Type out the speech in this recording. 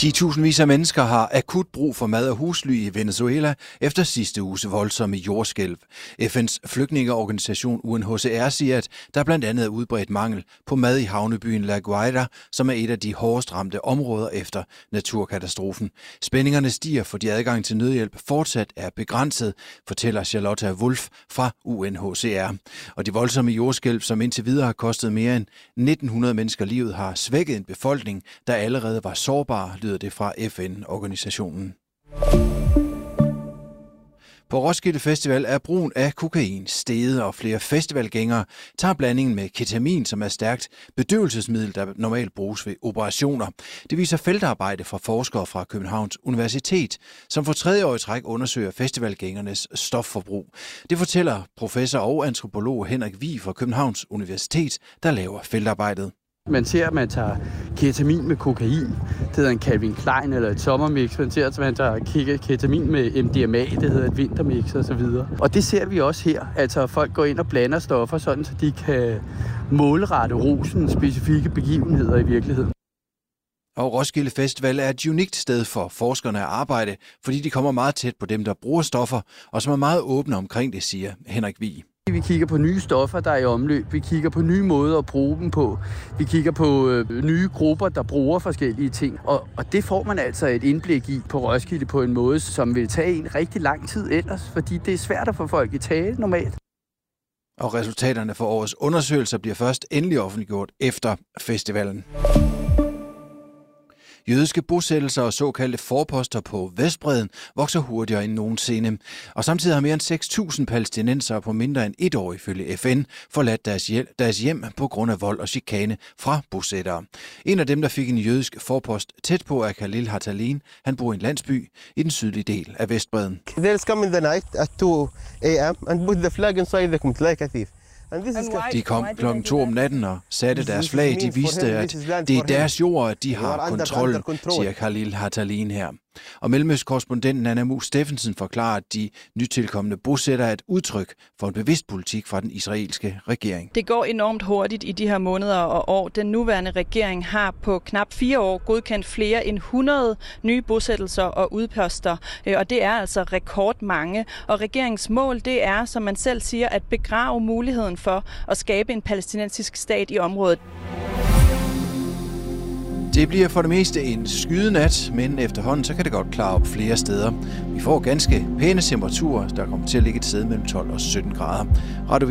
10.000vis af mennesker har akut brug for mad og husly i Venezuela efter sidste uges voldsomme jordskælv. FN's flygtningeorganisation UNHCR siger, at der blandt andet er udbredt mangel på mad i havnebyen La Guaira, som er et af de hårdest ramte områder efter naturkatastrofen. Spændingerne stiger, fordi adgang til nødhjælp fortsat er begrænset, fortæller Charlotte Wolf fra UNHCR. Og de voldsomme jordskælv, som indtil videre har kostet mere end 1900 mennesker livet, har svækket en befolkning, der allerede var sårbar, lyder det fra FN-organisationen. På Roskilde Festival er brugen af kokain steget, og flere festivalgængere tager blandingen med ketamin, som er stærkt bedøvelsesmiddel, der normalt bruges ved operationer. Det viser feltarbejde fra forskere fra Københavns Universitet, som for 3. år i træk undersøger festivalgængernes stofforbrug. Det fortæller professor og antropolog Henrik Vig fra Københavns Universitet, der laver feltarbejdet. Man ser, at man tager ketamin med kokain. Det hedder en Calvin Klein eller et sommermix. Man ser, at man tager ketamin med MDMA. Det hedder et vintermix osv. Og det ser vi også her. Altså, folk går ind og blander stoffer, sådan så de kan målrette rosen specifikke begivenheder i virkeligheden. Og Roskilde Festival er et unikt sted for forskerne at arbejde, fordi de kommer meget tæt på dem, der bruger stoffer, og som er meget åbne omkring det, siger Henrik Vig. Vi kigger på nye stoffer, der er i omløb. Vi kigger på nye måder at bruge dem på. Vi kigger på nye grupper, der bruger forskellige ting. Og det får man altså et indblik i på Roskilde på en måde, som vil tage en rigtig lang tid ellers, fordi det er svært at få folk i tale normalt. Og resultaterne for årets undersøgelser bliver først endelig offentliggjort efter festivalen. Jødiske bosættelser og såkaldte forposter på Vestbredden vokser hurtigere end nogensinde. Og samtidig har mere end 6.000 palæstinensere på mindre end et år ifølge FN forladt deres hjem på grund af vold og chikane fra bosættere. En af dem, der fik en jødisk forpost tæt på, er Khalil Hatalin. Han bor i en landsby i den sydlige del af Vestbredden. They'll come in the night at 2 a.m. and put the flag inside the Kumtlaikatif. De kom klokken 2 om natten og satte deres flag. De viste, at det er deres jord, at de har kontrol, siger Khalil Hatalin her. Og Mellemøstkorrespondenten Anna Mus Steffensen forklarer, at de nytilkommende bosættere er et udtryk for en bevidst politik fra den israelske regering. Det går enormt hurtigt i de her måneder og år. Den nuværende regering har på knap 4 år godkendt flere end 100 nye bosættelser og udposter, og det er altså rekordmange. Og regeringens mål, det er, som man selv siger, at begrave muligheden for at skabe en palæstinensisk stat i området. Det bliver for det meste en skydenat, men efterhånden så kan det godt klare op flere steder. Vi får ganske pæne temperaturer, der kommer til at ligge et sted mellem 12 og 17 grader.